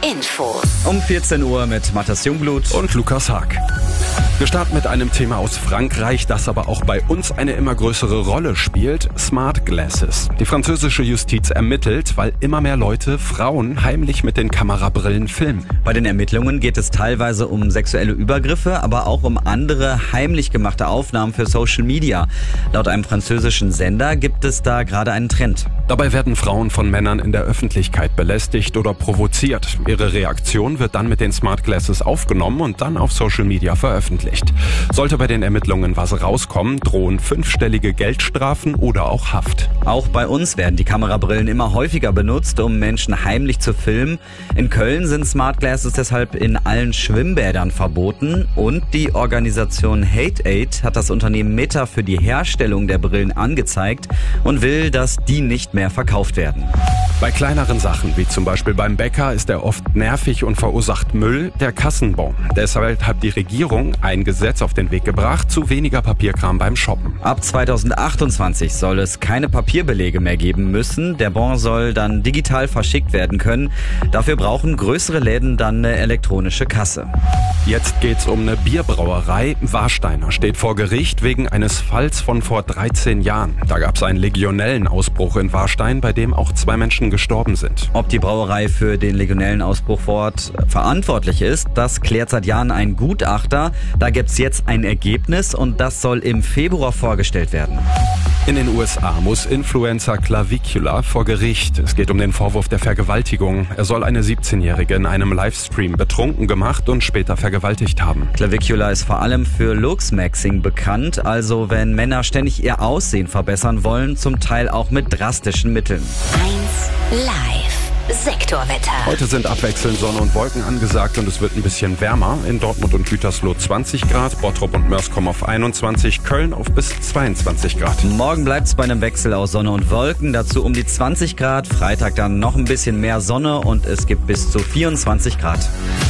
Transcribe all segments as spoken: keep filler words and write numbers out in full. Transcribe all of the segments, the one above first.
Infos. Um vierzehn Uhr mit Matthias Jungblut und Lukas Haag. Wir starten mit einem Thema aus Frankreich, das aber auch bei uns eine immer größere Rolle spielt: Smart Glasses. Die französische Justiz ermittelt, weil immer mehr Leute Frauen heimlich mit den Kamerabrillen filmen. Bei den Ermittlungen geht es teilweise um sexuelle Übergriffe, aber auch um andere heimlich gemachte Aufnahmen für Social Media. Laut einem französischen Sender gibt es da gerade einen Trend. Dabei werden Frauen von Männern in der Öffentlichkeit belästigt oder provoziert. Ihre Reaktion wird dann mit den Smart Glasses aufgenommen und dann auf Social Media veröffentlicht. Sollte bei den Ermittlungen was rauskommen, drohen fünfstellige Geldstrafen oder auch Haft. Auch bei uns werden die Kamerabrillen immer häufiger benutzt, um Menschen heimlich zu filmen. In Köln sind Smart Glasses deshalb in allen Schwimmbädern verboten. Und die Organisation Hate Aid hat das Unternehmen Meta für die Herstellung der Brillen angezeigt und will, dass die nicht mehr verkauft werden. Bei kleineren Sachen, wie zum Beispiel beim Bäcker, ist er oft nervig und verursacht Müll, der Kassenbon. Deshalb hat die Regierung ein Gesetz auf den Weg gebracht zu weniger Papierkram beim Shoppen. Ab zweitausendachtundzwanzig soll es keine Papierbelege mehr geben müssen. Der Bon soll dann digital verschickt werden können. Dafür brauchen größere Läden dann eine elektronische Kasse. Jetzt geht's um eine Bierbrauerei. Warsteiner steht vor Gericht wegen eines Falls von vor dreizehn Jahren. Da gab's einen Legionellenausbruch in Warstein, bei dem auch zwei Menschen gestorben sind. Ob die Brauerei für den Legionellenausbruch vor Ort verantwortlich ist, das klärt seit Jahren ein Gutachter. Da gibt's jetzt ein Ergebnis und das soll im Februar vorgestellt werden. In den U S A muss Influencer Clavicula vor Gericht. Es geht um den Vorwurf der Vergewaltigung. Er soll eine siebzehnjährige in einem Livestream betrunken gemacht und später vergewaltigt haben. Clavicula ist vor allem für Looksmaxing bekannt, also wenn Männer ständig ihr Aussehen verbessern wollen, zum Teil auch mit drastischen Mitteln. eins Live. Sektorwetter. Heute sind abwechselnd Sonne und Wolken angesagt und es wird ein bisschen wärmer. In Dortmund und Gütersloh zwanzig Grad, Bottrop und Mörs kommen auf einundzwanzig, Köln auf bis zweiundzwanzig Grad. Morgen bleibt es bei einem Wechsel aus Sonne und Wolken, dazu um die zwanzig Grad. Freitag dann noch ein bisschen mehr Sonne und es gibt bis zu vierundzwanzig Grad.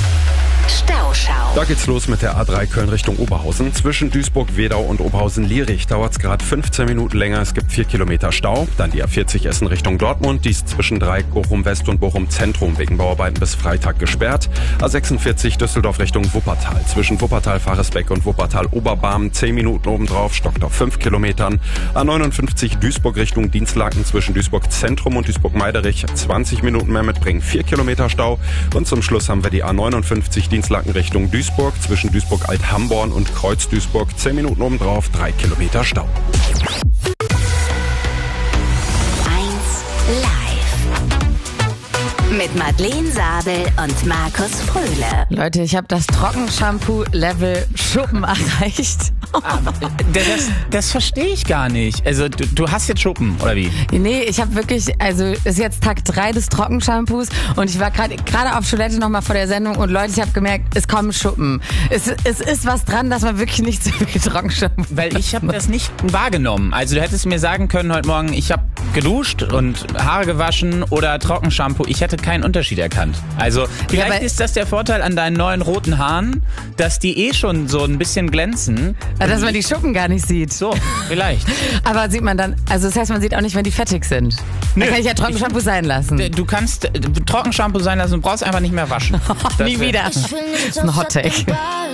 Stauschau. Da geht's los mit der A drei Köln Richtung Oberhausen. Zwischen Duisburg, Wedau und Oberhausen-Lierich dauert's gerade fünfzehn Minuten länger. Es gibt vier Kilometer Stau. Dann die A vierzig Essen Richtung Dortmund. Die ist zwischen Dreieck Bochum-West und Bochum-Zentrum wegen Bauarbeiten bis Freitag gesperrt. A sechsundvierzig Düsseldorf Richtung Wuppertal. Zwischen Wuppertal-Faresbeck und Wuppertal-Oberbarm zehn Minuten obendrauf, stockt auf fünf Kilometern. A neunundfünfzig Duisburg Richtung Dienstlaken zwischen Duisburg-Zentrum und Duisburg-Meiderich zwanzig Minuten mehr mitbringen, vier Kilometer Stau. Und zum Schluss haben wir die A neunundfünfzig Dienstlaken Richtung Duisburg, zwischen Duisburg-Alt-Hamborn und Kreuz-Duisburg zehn Minuten obendrauf, drei Kilometer Stau. eins Live. Mit Madeleine Sabel und Markus Fröhle. Leute, ich habe das Trockenshampoo-Level Schuppen erreicht. Das, das verstehe ich gar nicht. Also du, du hast jetzt Schuppen, oder wie? Nee, ich habe wirklich, also ist jetzt Tag drei des Trockenshampoos und ich war gerade gerade auf Toilette nochmal vor der Sendung und Leute, ich habe gemerkt, es kommen Schuppen. Es, es ist was dran, dass man wirklich nicht so viel Trockenshampoo. Weil ich habe das nicht wahrgenommen. Also du hättest mir sagen können heute Morgen, ich habe geduscht und Haare gewaschen oder Trockenshampoo. Ich hätte keinen Unterschied erkannt. Also vielleicht ja, ist das der Vorteil an deinen neuen roten Haaren, dass die eh schon so ein bisschen glänzen. Dass man die Schuppen gar nicht sieht. So, vielleicht. Aber sieht man dann, also das heißt, man sieht auch nicht, wenn die fettig sind. Dann kann ich ja Trockenshampoo sein lassen. Du kannst Trockenshampoo sein lassen und brauchst einfach nicht mehr waschen. Nie wieder. Das ist ein Hot Take.